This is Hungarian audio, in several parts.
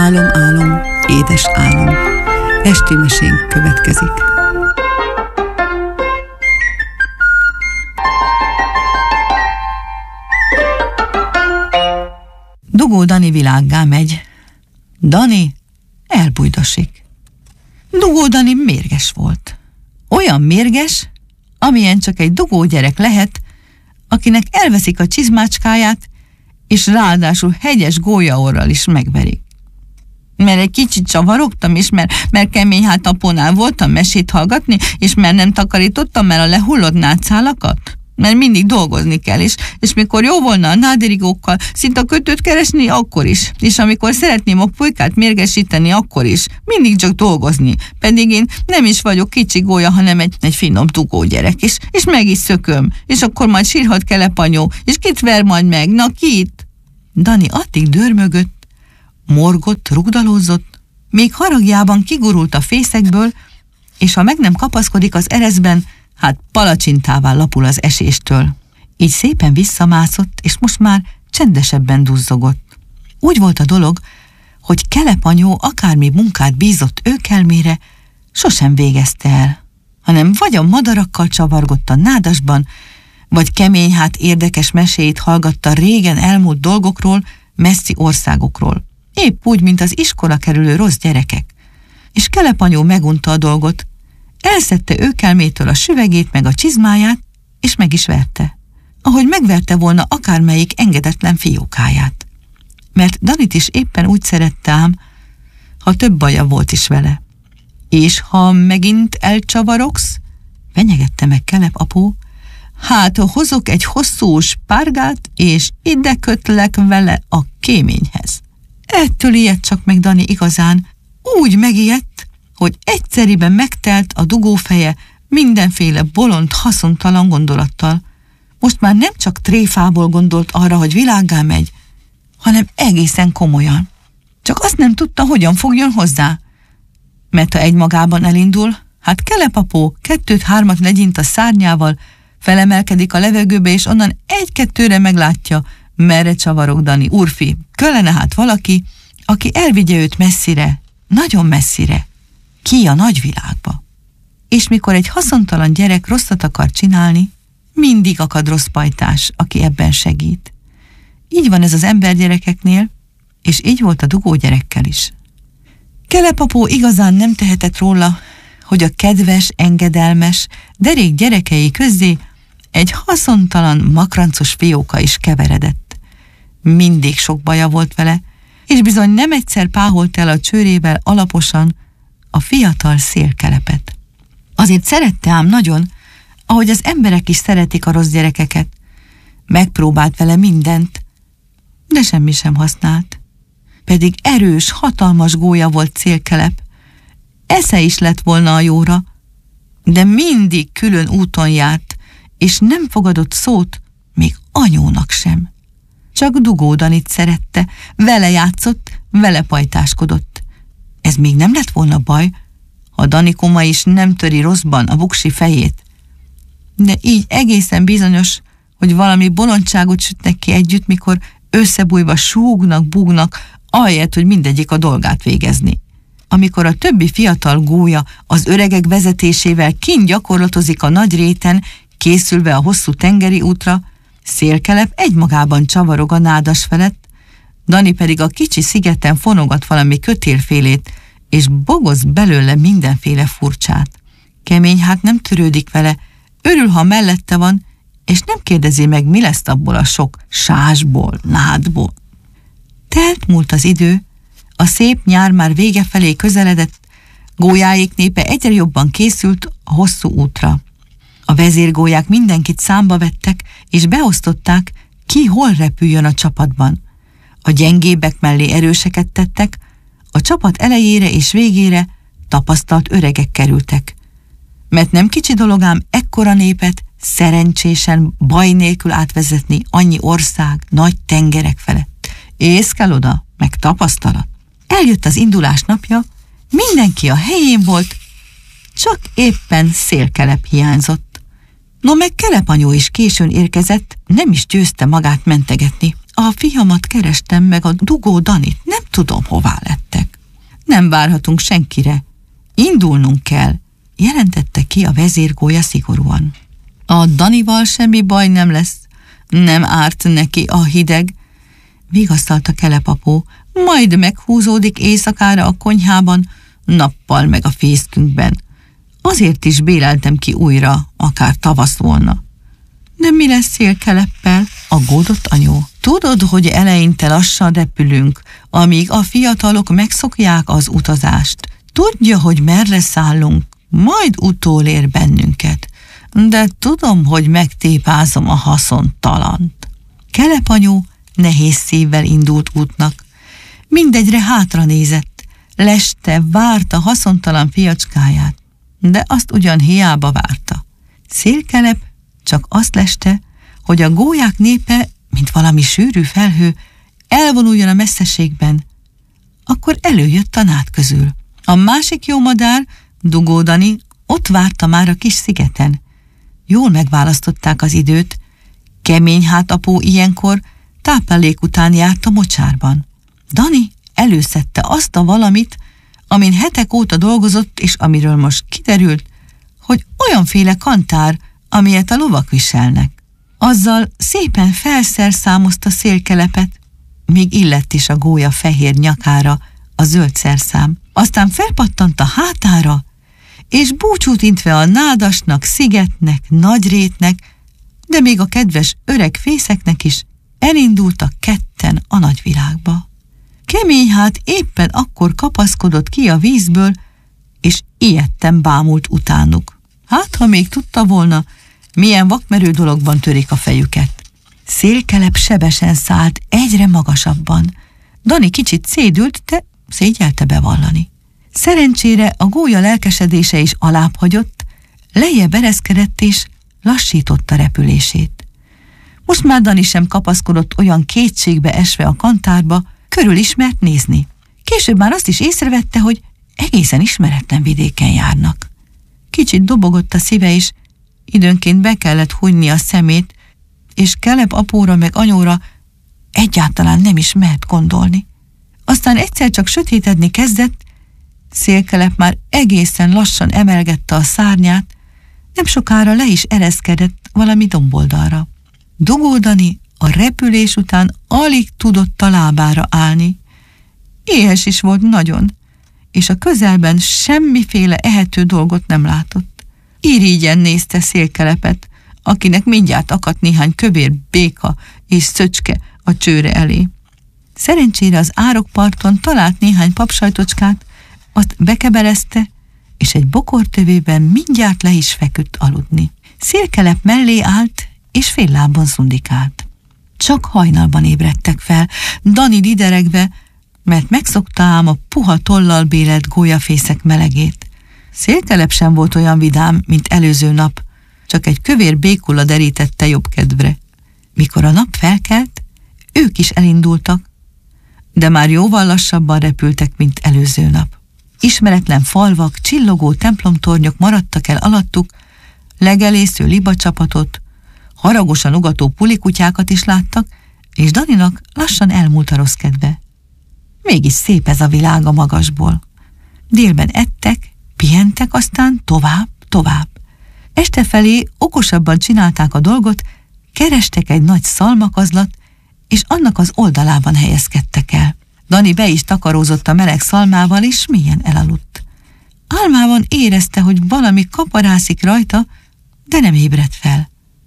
Álom, álom, édes álom. Esti mesénk következik. Dugó Dani világgá megy. Dani elbújdosik. Dugó Dani mérges volt. Olyan mérges, amilyen csak egy dugó gyerek lehet, akinek elveszik a csizmácskáját, és ráadásul hegyes gólyaorral is megverik. Mert egy kicsit csavarogtam, és mert kemény hátapónál voltam mesét hallgatni, és mert nem takarítottam el a lehullott nátszálakat, mert mindig dolgozni kell, és mikor jó volna a nádirigókkal szinte a kötőt keresni, akkor is, és amikor szeretném a pulykát mérgesíteni, akkor is, mindig csak dolgozni, pedig én nem is vagyok kicsi gólya, hanem egy finom dugó gyerek, és meg is szököm, és akkor majd sírhat Kelepanyó, és kit ver majd meg, na kit? Dani addig dörmögött, morgott, rugdalózott, még haragjában kigurult a fészekből, és ha meg nem kapaszkodik az ereszben, hát palacsintává lapul az eséstől. Így szépen visszamászott, és most már csendesebben duzzogott. Úgy volt a dolog, hogy Kelepanyó akármi munkát bízott őkelmére, sosem végezte el, hanem vagy a madarakkal csavargott a nádasban, vagy kemény hát érdekes meséit hallgatta régen elmúlt dolgokról, messzi országokról. Épp úgy, mint az iskola kerülő rossz gyerekek. És Kelepanyó megunta a dolgot, elszedte őkelmétől a süvegét meg a csizmáját, és meg is verte. Ahogy megverte volna akármelyik engedetlen fiókáját. Mert Danit is éppen úgy szerette ám, ha több baja volt is vele. És ha megint elcsavarogsz, fenyegette meg Kelep apó, hát hozok egy hosszú spárgát, és ide kötlek vele a kéményhez. Ettől ijedt csak meg Dani igazán, úgy megijedt, hogy egyszeriben megtelt a dugófeje mindenféle bolond, haszontalan gondolattal. Most már nem csak tréfából gondolt arra, hogy világgá megy, hanem egészen komolyan. Csak azt nem tudta, hogyan fogjon hozzá. Mert ha egymagában elindul, hát Kelepapó 2-3 legyint a szárnyával, felemelkedik a levegőbe, és onnan 1-2-re meglátja, merre csavarog Dani. Úrfi, kellene hát valaki, aki elvigye őt messzire, nagyon messzire, ki a nagyvilágba. És mikor egy haszontalan gyerek rosszat akar csinálni, mindig akad rossz pajtás, aki ebben segít. Így van ez az embergyerekeknél, és így volt a dugó gyerekkel is. Kelepapó igazán nem tehetett róla, hogy a kedves, engedelmes, derék gyerekei közé egy haszontalan, makrancos fióka is keveredett. Mindig sok baja volt vele, és bizony nem egyszer páholt el a csőrével alaposan a fiatal Szélkelepet. Azért szerette ám nagyon, ahogy az emberek is szeretik a rossz gyerekeket. Megpróbált vele mindent, de semmi sem használt. Pedig erős, hatalmas gólya volt Szélkelep. Esze is lett volna a jóra, de mindig külön úton járt, és nem fogadott szót, még anyónak sem. Csak Dugó Danit szerette, vele játszott, vele pajtáskodott. Ez még nem lett volna baj, ha Danikoma is nem töri rosszban a buksi fejét. De így egészen bizonyos, hogy valami bolondságot sütnek ki együtt, mikor összebújva súgnak, búgnak, ahelyett, hogy mindegyik a dolgát végezni. Amikor a többi fiatal gólya az öregek vezetésével kint gyakorlatozik a nagy réten, készülve a hosszú tengeri útra, Szélkelep egymagában csavarog a nádas felett, Dani pedig a kicsi szigeten fonogat valami kötélfélét, és bogoz belőle mindenféle furcsát. Kemény hát nem törődik vele, örül, ha mellette van, és nem kérdezi meg, mi lesz abból a sok sásból, nádból. Telt múlt az idő, a szép nyár már vége felé közeledett, gólyáik népe egyre jobban készült a hosszú útra. A vezérgólyák mindenkit számba vettek, és beosztották, ki hol repüljön a csapatban. A gyengébbek mellé erőseket tettek, a csapat elejére és végére tapasztalt öregek kerültek. Mert nem kicsi dolog ám ekkora népet szerencsésen, baj nélkül átvezetni annyi ország, nagy tengerek felett. Ész kell oda, meg tapasztalat. Eljött az indulás napja, mindenki a helyén volt, csak éppen Szélkelep hiányzott. No meg Kelepanyó is későn érkezett, nem is győzte magát mentegetni. A fiamat kerestem, meg a Dugó Danit, nem tudom, hová lettek. Nem várhatunk senkire. Indulnunk kell, jelentette ki a vezérgólya szigorúan. A Danival semmi baj nem lesz, nem árt neki a hideg, vigasztalta Kelep apó, majd meghúzódik éjszakára a konyhában, nappal meg a fészkünkben. Azért is béleltem ki újra, akár tavasz volna. De mi lesz Szélkeleppel? Aggódott anyó. Tudod, hogy eleinte lassan repülünk, amíg a fiatalok megszokják az utazást. Tudja, hogy merre szállunk, majd utolér bennünket. De tudom, hogy megtépázom a haszontalant. Kelep anyó nehéz szívvel indult útnak. Mindegyre hátra nézett, leste, várta haszontalan fiacskáját, de azt ugyan hiába várta. Szélkelep csak azt leste, hogy a gólyák népe, mint valami sűrű felhő, elvonuljon a messzeségben. Akkor előjött a nád közül. A másik jó madár, Dugó Dani, ott várta már a kis szigeten. Jól megválasztották az időt. Kemény apó ilyenkor táplálék után járt a mocsárban. Dani előszedte azt a valamit, amin hetek óta dolgozott, és amiről most kiderült, hogy olyanféle kantár, amilyet a lovak viselnek. Azzal szépen felszerszámozta Szélkelepet, még illett is a gólya fehér nyakára a zöld szerszám. Aztán felpattant a hátára, és búcsút intve a nádasnak, Szigetnek, Nagyrétnek, de még a kedves öreg fészeknek is elindultak ketten a nagyvilágba. Keményhát éppen akkor kapaszkodott ki a vízből, és ijedten bámult utánuk. Hát, ha még tudta volna, milyen vakmerő dologban törik a fejüket. Szélkelep sebesen szállt egyre magasabban. Dani kicsit szédült, de szégyelte bevallani. Szerencsére a gólya lelkesedése is alább hagyott, lejjebb ereszkedett és lassította repülését. Most már Dani sem kapaszkodott olyan kétségbe esve a kantárba, körül ismert nézni. Később már azt is észrevette, hogy egészen ismeretlen vidéken járnak. Kicsit dobogott a szíve is, időnként be kellett hunyni a szemét, és Kelep apóra meg anyóra egyáltalán nem is mehet gondolni. Aztán egyszer csak sötétedni kezdett, Szélkelep már egészen lassan emelgette a szárnyát, nem sokára le is ereszkedett valami domboldalra. Dugó Dani a repülés után alig tudott a lábára állni. Éhes is volt nagyon, és a közelben semmiféle ehető dolgot nem látott. Irigyen nézte Szélkelepet, akinek mindjárt akadt néhány kövér béka és szöcske a csőre elé. Szerencsére az árokparton talált néhány papsajtocskát, azt bekebelezte, és egy bokortövében mindjárt le is feküdt aludni. Szélkelep mellé állt, és fél lábon szundikált. Csak hajnalban ébredtek fel, Dani dideregve, mert megszokta ám a puha tollal bélelt gólyafészek melegét. Szélkelep sem volt olyan vidám, mint előző nap, csak egy kövér békula derítette jobb kedvre. Mikor a nap felkelt, ők is elindultak, de már jóval lassabban repültek, mint előző nap. Ismeretlen falvak, csillogó templomtornyok maradtak el alattuk, legelésző libacsapatot, haragosan ugató pulikutyákat is láttak, és Daninak lassan elmúlt a rossz kedve. Mégis szép ez a világ a magasból. Délben ettek, pihentek, aztán tovább. Este felé okosabban csinálták a dolgot, kerestek egy nagy szalmakazlat, és annak az oldalában helyezkedtek el. Dani be is takarózott a meleg szalmával, és mélyen elaludt. Álmában érezte, hogy valami kaparászik rajta, de nem ébredt fel.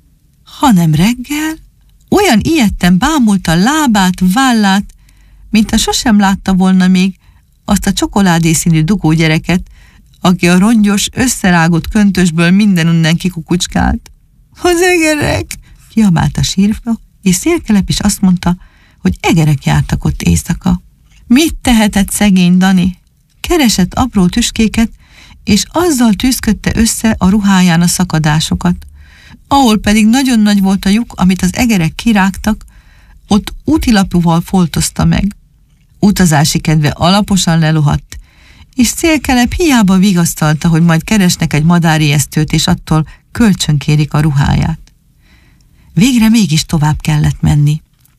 Hanem reggel olyan ijedten bámulta lábát, vállát, mintha sosem látta volna még azt a csokoládészínű dugó gyereket, aki a rongyos, összerágott köntösből mindenunnen kikukucskált. Az egerek! Kiabált a sírva, és Szélkelep is azt mondta, hogy egerek jártak ott éjszaka. Mit tehetett szegény Dani? Keresett apró tüskéket, és azzal tűzködte össze a ruháján a szakadásokat. Ahol pedig nagyon nagy volt a lyuk, amit az egerek kirágtak, ott útilapúval foltozta meg. Utazási kedve alaposan lelohadt, és Szélkelep hiába vigasztalta, hogy majd keresnek egy madárijesztőt, és attól kölcsönkérik a ruháját. Végre mégis tovább kellett menni.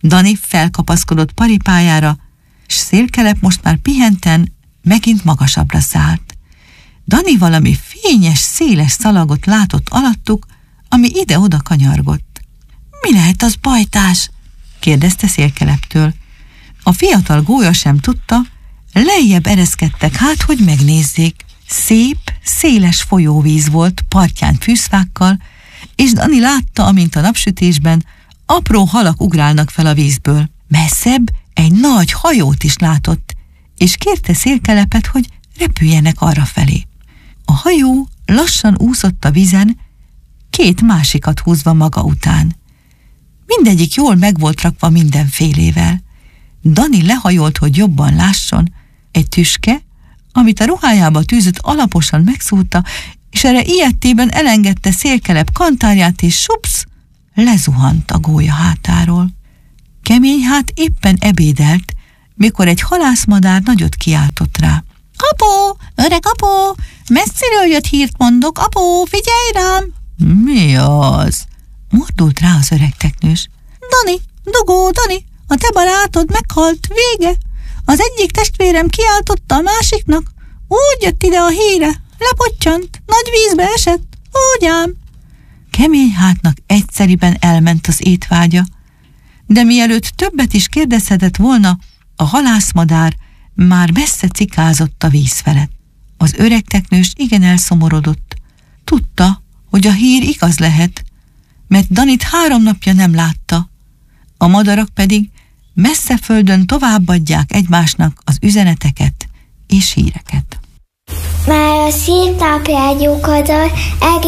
Dani felkapaszkodott paripájára, s Szélkelep most már pihenten megint magasabbra szállt. Dani valami fényes, széles szalagot látott alattuk, ami ide-oda kanyargott. Mi lehet az, pajtás? kérdezte Szélkeleptől. A fiatal gólya sem tudta, lejjebb ereszkedtek hát, hogy megnézzék. Szép, széles folyóvíz volt, partján fűszfákkal, és Dani látta, amint a napsütésben apró halak ugrálnak fel a vízből. Messzebb egy nagy hajót is látott, és kérte Szélkelepet, hogy repüljenek arrafelé. A hajó lassan úszott a vízen, 2 másikat húzva maga után. Mindegyik jól meg volt rakva mindenfélével. Dani lehajolt, hogy jobban lásson, egy tüske, amit a ruhájába tűzött, alaposan megszúrta, és erre ilyettében elengedte Szélkelep kantárját, és supsz, lezuhant a gólya hátáról. Keményhát éppen ebédelt, mikor egy halászmadár nagyot kiáltott rá. Apó, öreg apó, messziről jött hírt mondok, apó, figyelj rám! Mi az? Mordult rá az öreg teknős. Dani, Dugó, Dani, a te barátod meghalt, vége. Az egyik testvérem kiáltotta a másiknak, úgy jött ide a híre, lepottyant, nagy vízbe esett, úgy ám. Keményhátnak egyszeriben elment az étvágya, de mielőtt többet is kérdezhetett volna, a halászmadár már messze cikázott a víz felett. Az öreg teknős igen elszomorodott. Tudta, hogy a hír igaz lehet, mert Danit 3 napja nem látta, a madarak pedig messze földön továbbadják egymásnak az üzeneteket és híreket. Már a szép napjágyúkodat